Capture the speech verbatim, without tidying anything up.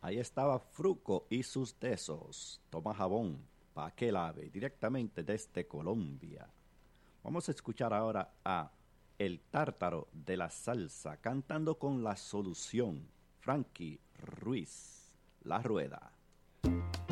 Ahí estaba Fruco y sus tesos. Toma jabón, pa' que lave, directamente desde Colombia. Vamos a escuchar ahora a El Tártaro de la Salsa cantando con La Solución, Frankie Ruiz, La Rueda.